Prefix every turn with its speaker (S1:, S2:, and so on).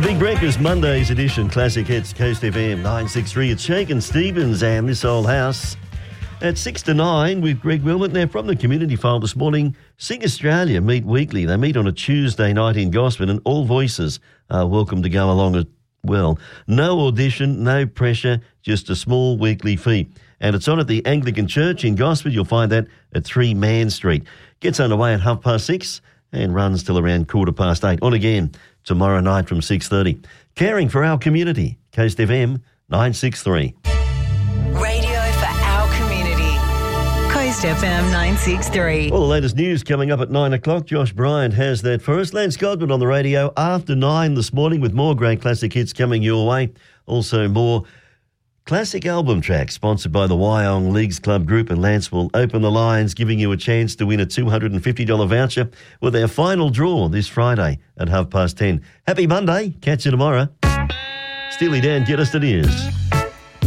S1: Big Breakfast, Monday's edition, Classic Hits, Coast FM 963. It's Shakin' Stevens and This Old House. At 6 to 9 with Greg Wilmot. Now, from the community file this morning, Sing Australia meet weekly. They meet on a Tuesday night in Gosford, and all voices are welcome to go along as well. No audition, no pressure, just a small weekly fee. And it's on at the Anglican Church in Gosford. You'll find that at 3 Man Street. Gets underway at 6:30 and runs till around 8:15. On again tomorrow night from 6:30. Caring for our community. Coast FM 963.
S2: Radio for our community. Coast FM 963.
S1: All the latest news coming up at 9 o'clock. Josh Bryant has that for us. Lance Godwin on the radio after 9 this morning with more great classic hits coming your way. Also more classic album tracks sponsored by the Wyong Leagues Club Group, and Lance will open the lines, giving you a chance to win a $250 voucher with our final draw this Friday at 10:30. Happy Monday. Catch you tomorrow. Steely Dan, get us to news.